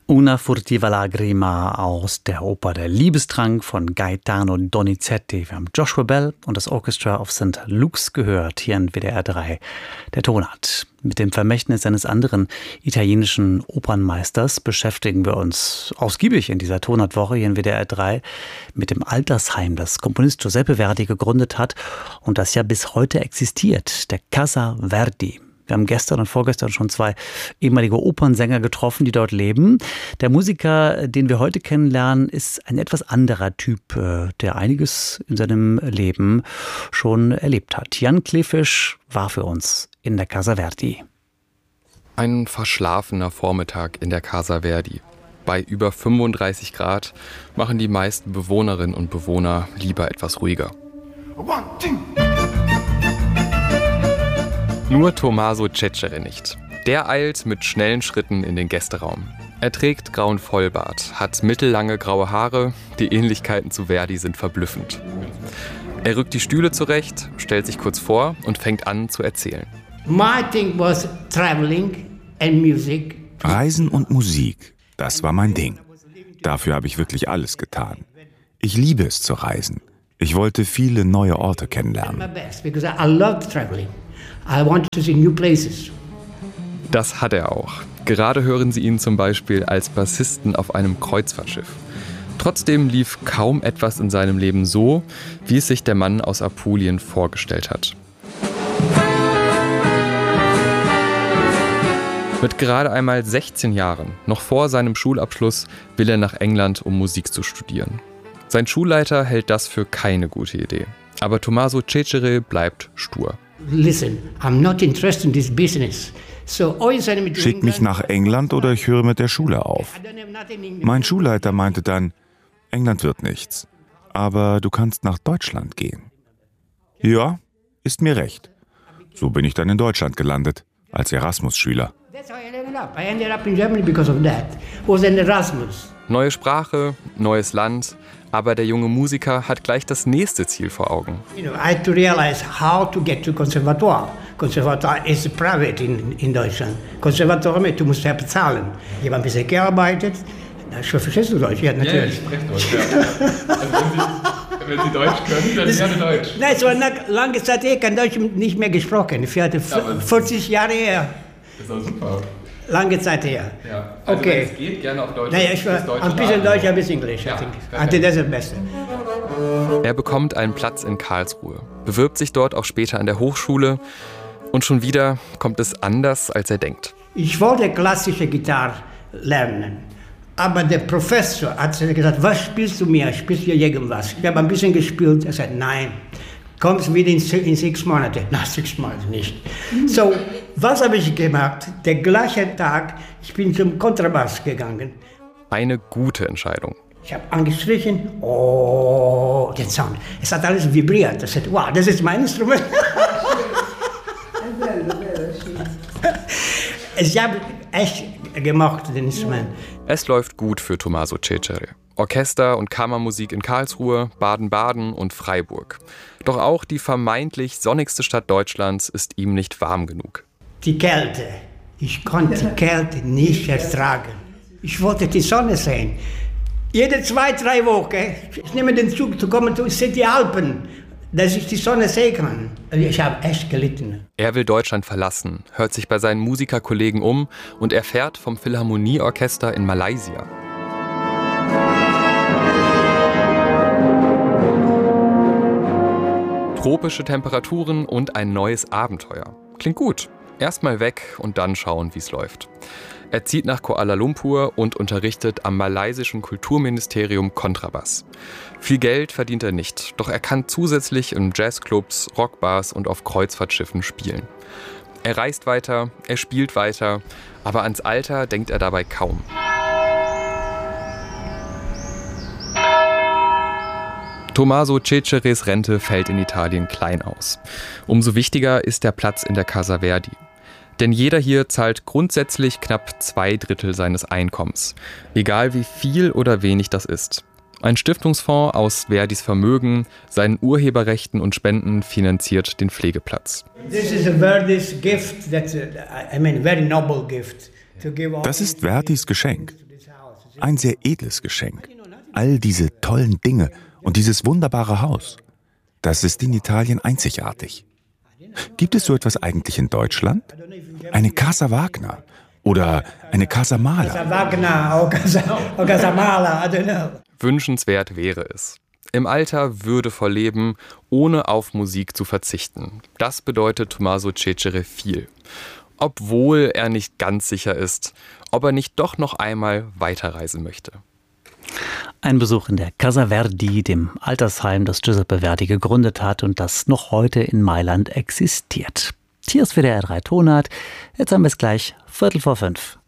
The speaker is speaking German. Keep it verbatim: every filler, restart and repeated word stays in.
Una furtiva lagrima aus der Oper Der Liebestrank von Gaetano Donizetti. Wir haben Joshua Bell und das Orchestra of Saint Luke's gehört, hier in W D R drei. Der Tonart. Mit dem Vermächtnis eines anderen italienischen Opernmeisters beschäftigen wir uns ausgiebig in dieser Tonartwoche hier in W D R drei mit dem Altersheim, das Komponist Giuseppe Verdi gegründet hat und das ja bis heute existiert, der Casa Verdi. Wir haben gestern und vorgestern schon zwei ehemalige Opernsänger getroffen, die dort leben. Der Musiker, den wir heute kennenlernen, ist ein etwas anderer Typ, der einiges in seinem Leben schon erlebt hat. Jan Kleefisch war für uns in der Casa Verdi. Ein verschlafener Vormittag in der Casa Verdi. Bei über fünfunddreißig Grad machen die meisten Bewohnerinnen und Bewohner lieber etwas ruhiger. One, two. Nur Tommaso Cecere nicht. Der eilt mit schnellen Schritten in den Gästeraum. Er trägt grauen Vollbart, hat mittellange graue Haare, die Ähnlichkeiten zu Verdi sind verblüffend. Er rückt die Stühle zurecht, stellt sich kurz vor und fängt an zu erzählen. My thing was traveling and music. Reisen und Musik, das war mein Ding. Dafür habe ich wirklich alles getan. Ich liebe es zu reisen. Ich wollte viele neue Orte kennenlernen. I want to see new places. Das hat er auch. Gerade hören Sie ihn zum Beispiel als Bassisten auf einem Kreuzfahrtschiff. Trotzdem lief kaum etwas in seinem Leben so, wie es sich der Mann aus Apulien vorgestellt hat. Mit gerade einmal sechzehn Jahren, noch vor seinem Schulabschluss, will er nach England, um Musik zu studieren. Sein Schulleiter hält das für keine gute Idee. Aber Tommaso Cecere bleibt stur. Listen, I'm not interested in this business. So, schick mich nach England oder ich höre mit der Schule auf. Mein Schulleiter meinte dann, England wird nichts, aber du kannst nach Deutschland gehen. Ja, ist mir recht. So bin ich dann in Deutschland gelandet, als Erasmus-Schüler. Neue Sprache, neues Land, aber der junge Musiker hat gleich das nächste Ziel vor Augen. You know, I had to realize how to get to Conservatoire. Conservatoire is private in, in Deutschland. Conservatoire, du musst ja bezahlen. Ich habe ein bisschen gearbeitet. Na, schon verstehst du Deutsch? Ja, natürlich. Ja, ich spreche Deutsch, ja. Also wenn Sie, wenn Sie Deutsch können, dann gerne Deutsch. Nein, es war eine lange Zeit her, kein Deutsch nicht mehr gesprochen. Ich hatte vierzig Jahre her. Das ist auch super. Lange Zeit her. Ja. Also okay. Wenn es geht, gerne auf Deutsch. Naja, ich war ein bisschen Deutsch, ein bisschen Englisch. Ja, I think das ist das Beste. Er bekommt einen Platz in Karlsruhe, bewirbt sich dort auch später an der Hochschule und schon wieder kommt es anders, als er denkt. Ich wollte klassische Gitarre lernen, aber der Professor hat gesagt, was spielst du mir? Spielst du irgendwas? Ich habe ein bisschen gespielt. Er sagt, nein. Kommst wieder in, in sechs Monate. Na, sechs Monate nicht. So, was habe ich gemacht? Der gleiche Tag, ich bin zum Kontrabass gegangen. Eine gute Entscheidung. Ich habe angestrichen, oh, den Sound. Es hat alles vibriert. Ich sagte, wow, das ist mein Instrument. Ich habe echt gemacht, den Instrument. Es läuft gut für Tommaso Cecere. Orchester- und Kammermusik in Karlsruhe, Baden-Baden und Freiburg. Doch auch die vermeintlich sonnigste Stadt Deutschlands ist ihm nicht warm genug. Die Kälte. Ich konnte die Kälte nicht ertragen. Ich wollte die Sonne sehen. Jede zwei, drei Wochen, ich nehme den Zug zu kommen zu die Alpen, dass ich die Sonne sehen kann. Ich habe echt gelitten. Er will Deutschland verlassen, hört sich bei seinen Musikerkollegen um und erfährt vom Philharmonieorchester in Malaysia. Tropische Temperaturen und ein neues Abenteuer. Klingt gut. Erstmal weg und dann schauen, wie es läuft. Er zieht nach Kuala Lumpur und unterrichtet am malaysischen Kulturministerium Kontrabass. Viel Geld verdient er nicht, doch er kann zusätzlich in Jazzclubs, Rockbars und auf Kreuzfahrtschiffen spielen. Er reist weiter, er spielt weiter, aber ans Alter denkt er dabei kaum. Tommaso Ceceres Rente fällt in Italien klein aus. Umso wichtiger ist der Platz in der Casa Verdi. Denn jeder hier zahlt grundsätzlich knapp zwei Drittel seines Einkommens. Egal wie viel oder wenig das ist. Ein Stiftungsfonds aus Verdis Vermögen, seinen Urheberrechten und Spenden finanziert den Pflegeplatz. Das ist Verdis Geschenk. Ein sehr edles Geschenk. All diese tollen Dinge und dieses wunderbare Haus. Das ist in Italien einzigartig. Gibt es so etwas eigentlich in Deutschland? Eine Casa Wagner oder eine Casa Mahler? Casa Wagner oder Casa, oder Casa Mahler, I don't know. Wünschenswert wäre es. Im Alter würdevoll leben, ohne auf Musik zu verzichten. Das bedeutet Tommaso Cecere viel. Obwohl er nicht ganz sicher ist, ob er nicht doch noch einmal weiterreisen möchte. Ein Besuch in der Casa Verdi, dem Altersheim, das Giuseppe Verdi gegründet hat und das noch heute in Mailand existiert. Hier ist W D R drei Tonart. Jetzt haben wir es gleich Viertel vor fünf.